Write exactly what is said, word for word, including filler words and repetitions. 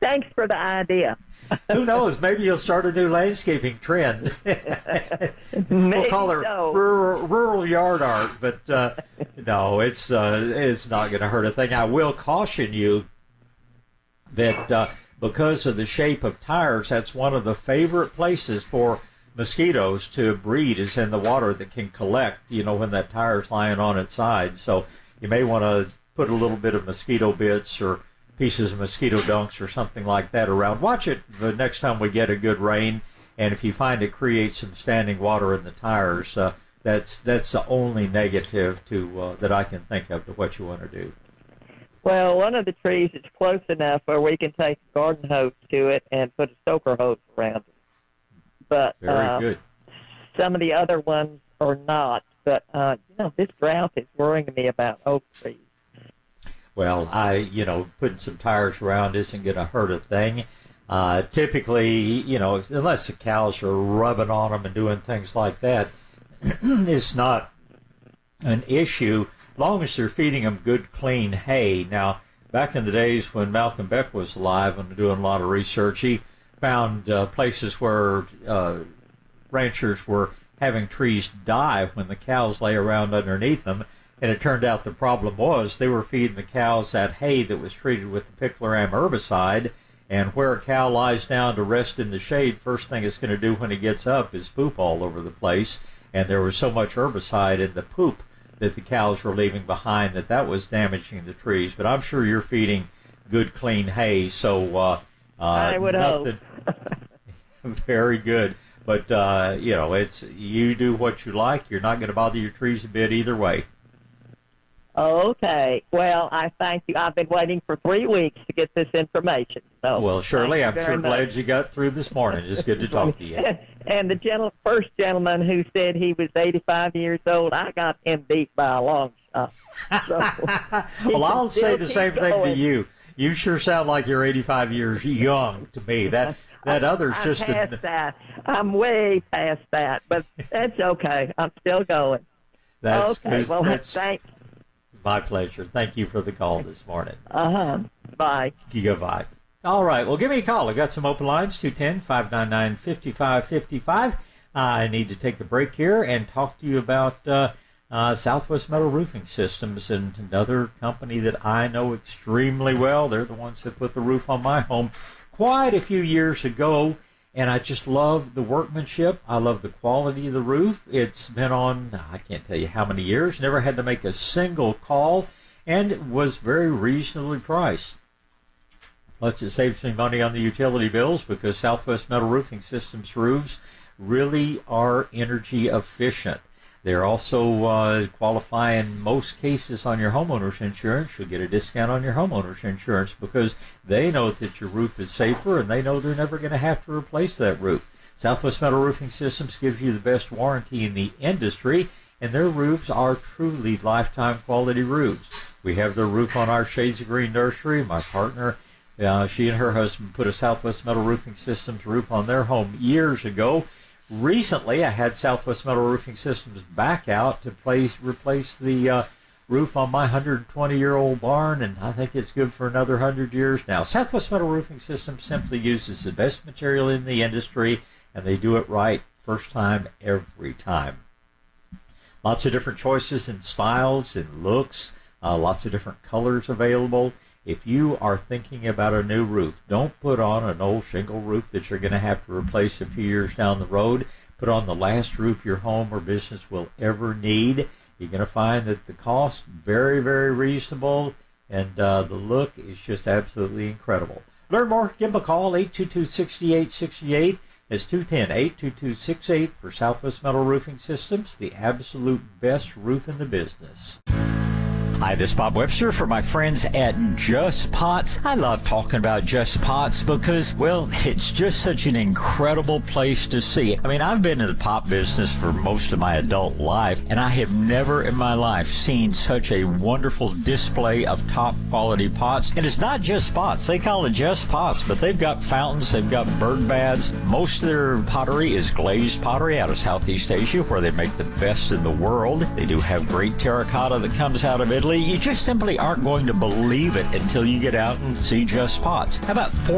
thanks for the idea. Who knows? Maybe you'll start a new landscaping trend. We'll call it so. rural, rural yard art, but uh, no, it's uh, it's not going to hurt a thing. I will caution you that uh, because of the shape of tires, that's one of the favorite places for mosquitoes to breed is in the water that can collect, you know, when that tire's lying on its side. So you may want to put a little bit of mosquito bits or pieces of mosquito dunks or something like that around. Watch it the next time we get a good rain, and if you find it creates some standing water in the tires, uh, that's that's the only negative to uh, that I can think of to what you want to do. Well, one of the trees is close enough where we can take a garden hose to it and put a soaker hose around it. But Very uh, good. some of the other ones are not. But, uh, you know, this drought is worrying me about oak trees. Well, I, you know, putting some tires around isn't going to hurt a thing. Uh, typically, you know, unless the cows are rubbing on them and doing things like that, it's not an issue as long as they're feeding them good, clean hay. Now, back in the days when Malcolm Beck was alive and doing a lot of research, he found uh, places where uh, ranchers were having trees die when the cows lay around underneath them. And it turned out the problem was they were feeding the cows that hay that was treated with the picloram herbicide, and where a cow lies down to rest in the shade, first thing it's going to do when it gets up is poop all over the place. And there was so much herbicide in the poop that the cows were leaving behind that that was damaging the trees. But I'm sure you're feeding good, clean hay, so uh, uh, I would nothing. Very good. But, uh, you know, it's you do what you like. You're not going to bother your trees a bit either way. Okay. Well, I thank you. I've been waiting for three weeks to get this information. So well, Shirley, I'm sure much. glad you got through this morning. It's good to talk to you. And, and the gentle, first gentleman who said he was eighty-five years old, I got him beat by a long shot. So well, I'll say the same going. thing to you. You sure sound like you're eighty-five years young to me. That that other's I'm just past a, that. I'm way past that, but that's okay. I'm still going. that's okay. Well, that's thanks. my pleasure. Thank you for the call this morning. Uh-huh. Bye. Goodbye. All right. Well, give me a call. I've got some open lines, two one zero, five nine nine, five five five five. I need to take a break here and talk to you about uh, uh, Southwest Metal Roofing Systems, and another company that I know extremely well. They're the ones that put the roof on my home quite a few years ago, and I just love the workmanship. I love the quality of the roof. It's been on, I can't tell you how many years, never had to make a single call, and it was very reasonably priced. Plus, it saves me money on the utility bills because Southwest Metal Roofing Systems roofs really are energy efficient. They're also uh, qualify in most cases on your homeowner's insurance. You'll get a discount on your homeowner's insurance because they know that your roof is safer and they know they're never going to have to replace that roof. Southwest Metal Roofing Systems gives you the best warranty in the industry, and their roofs are truly lifetime quality roofs. We have their roof on our Shades of Green nursery. My partner, uh, she and her husband put a Southwest Metal Roofing Systems roof on their home years ago. Recently, I had Southwest Metal Roofing Systems back out to place, replace the uh, roof on my one hundred twenty-year-old barn, and I think it's good for another one hundred years now. Southwest Metal Roofing Systems simply uses the best material in the industry, and they do it right first time, every time. Lots of different choices in styles and looks, uh, lots of different colors available. If you are thinking about a new roof, don't put on an old shingle roof that you're going to have to replace a few years down the road. Put on the last roof your home or business will ever need. You're going to find that the cost very, very reasonable, and uh, the look is just absolutely incredible. Learn more, give them a call, eight two two, six eight six eight. It's two one zero, eight two two, six eight for Southwest Metal Roofing Systems, the absolute best roof in the business. Hi, this is Bob Webster for my friends at Just Pots. I love talking about Just Pots because, well, it's just such an incredible place to see. I mean, I've been in the pot business for most of my adult life, and I have never in my life seen such a wonderful display of top quality pots. And it's not just pots. They call it Just Pots, but they've got fountains, they've got bird baths. Most of their pottery is glazed pottery out of Southeast Asia, where they make the best in the world. They do have great terracotta that comes out of Italy. You just simply aren't going to believe it until you get out and see Just Pots. How about four